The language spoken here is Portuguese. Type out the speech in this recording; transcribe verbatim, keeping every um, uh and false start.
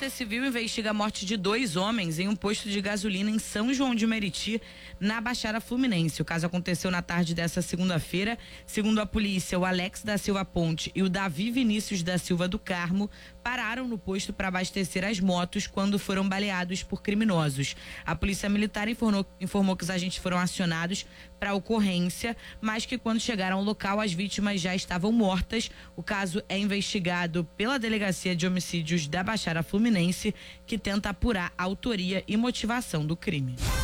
Polícia Civil investiga a morte de dois homens em um posto de gasolina em São João de Meriti, na Baixada Fluminense. O caso aconteceu na tarde dessa segunda-feira. Segundo a polícia, o Alex da Silva Ponte e o Davi Vinícius da Silva do Carmo pararam no posto para abastecer as motos quando foram baleados por criminosos. A polícia militar informou, informou que os agentes foram acionados para a ocorrência, mas que quando chegaram ao local as vítimas já estavam mortas. O caso é investigado pela Delegacia de Homicídios da Baixada Fluminense, que tenta apurar a autoria e motivação do crime.